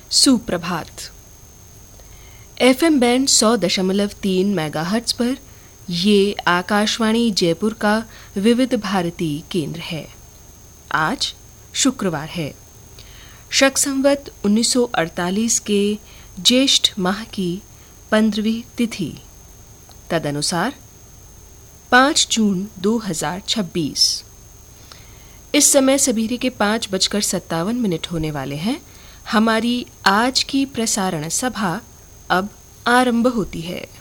सुप्रभात। FM band 100.3 megahertz पर ये आकाशवाणी जयपुर का विविध भारती केंद्र है। आज शुक्रवार है, शक संवत 1948 के ज्येष्ठ माह की 15वीं तिथि, तदनुसार 5 जून 2026। इस समय सवेरे के 5:57 होने वाले हैं। हमारी आज की प्रसारण सभा अब आरंभ होती है।